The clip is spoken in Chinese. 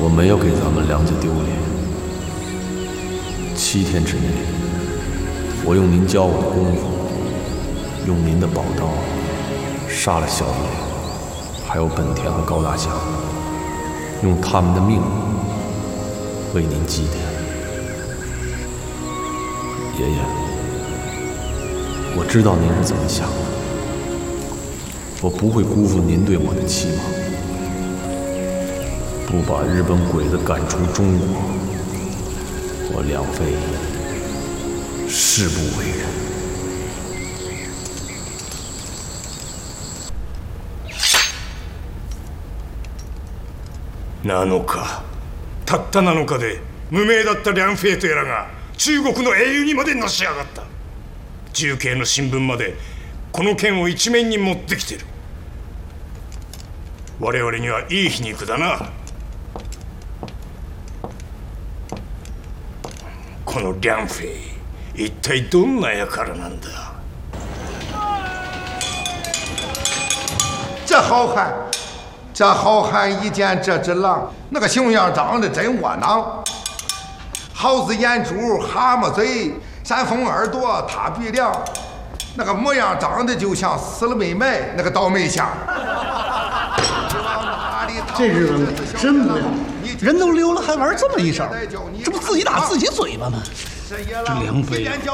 我没有给咱们梁家丢脸。7天之内，我用您教我的功夫，用您的宝刀杀了小野，还有本田和高大强，用他们的命为您祭奠。爷爷，我知道您是怎么想的，我不会辜负您对我的期望。不把日本鬼子赶出中国，我梁飞誓不为人。 7日、たった7日で無名だった梁飞とやらが中国の英雄にまでのし上がった。重慶の新聞までこの件を一面に持ってきてる。我々にはいい皮肉だな。この梁飞、一体どんな輩なんだ。 这好汉，这好汉一见这只狼，那个熊样长得真窝囊。耗子眼珠，蛤蟆嘴，山峰耳朵，塌鼻梁，那个模样长得就像死了没埋那个倒霉箱。 这日本鬼真不要人都溜了，还玩这么一手，这不自己打自己嘴巴吗？这梁飞